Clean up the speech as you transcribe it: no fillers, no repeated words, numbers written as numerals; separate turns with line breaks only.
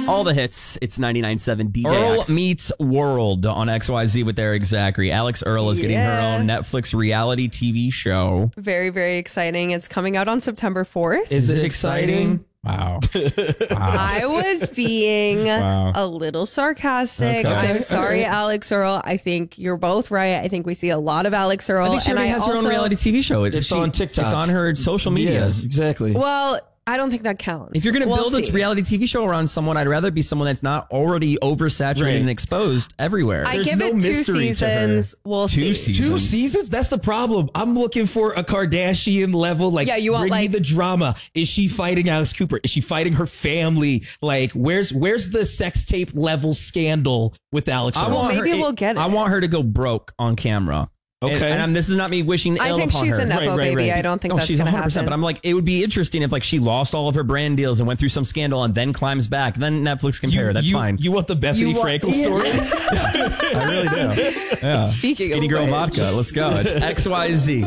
All the hits. It's 99.7 DJX.
Earl Meets World on XYZ with Eric Zachary. Alex Earl is getting her own Netflix reality TV show.
Very, very exciting. It's coming out on September 4th.
Is it exciting? Wow.
I was being a little sarcastic.
Okay.
I'm sorry, Alex Earl. I think you're both right. I think we see a lot of Alex Earl.
I think she already has her own reality TV show.
It's on TikTok.
It's on her social media.
Yes, exactly.
Well, I don't think that counts.
If you're going to
We'll
build a
see.
reality TV show around someone, I'd rather be someone that's not already oversaturated and exposed everywhere.
I
There's
give
no
it 2
mystery to her.
seasons. We'll see.
2 seasons? That's the problem. I'm looking for a Kardashian level. Like,
Yeah, you want,
bring me
like-
the drama. Is she fighting Alice Cooper? Is she fighting her family? Like, where's the sex tape level scandal with Alex? Earl?
maybe we'll get it.
I want her to go broke on camera.
Okay.
And this is not me wishing
I
ill
think
upon
she's
her.
a Nepo baby. I don't think
No,
that's
she's
going to
100%.
happen.
But I'm like, it would be interesting if like she lost all of her brand deals and went through some scandal and then climbs back. Then Netflix compare. That's fine.
You want the Bethany Frankel story?
I really do. Yeah.
Speaking of
Skinny Girl
which.
Vodka. Let's go. It's XYZ.